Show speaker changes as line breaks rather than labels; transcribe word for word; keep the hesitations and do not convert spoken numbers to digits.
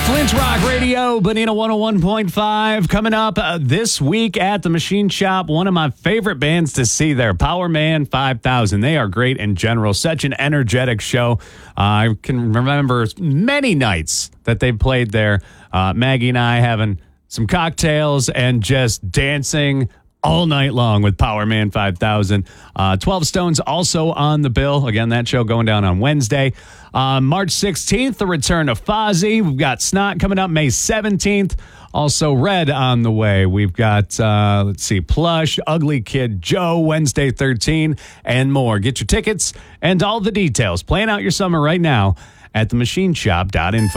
Flint Rock Radio, Bonita one oh one point five. Coming up uh, this week at the Machine Shop, one of my favorite bands to see there, Power Man five thousand. They are great in general. Such an energetic show. Uh, I can remember many nights that they played there. Uh, Maggie and I having some cocktails and just dancing all night long with Power Man five thousand. Uh, twelve Stones also on the bill. Again, that show going down on Wednesday. Uh, March sixteenth, the return of Fozzy. We've got Snot coming up May seventeenth. Also Red on the way. We've got, uh, let's see, Plush, Ugly Kid Joe, Wednesday thirteen, and more. Get your tickets and all the details. Plan out your summer right now at the machine shop dot info.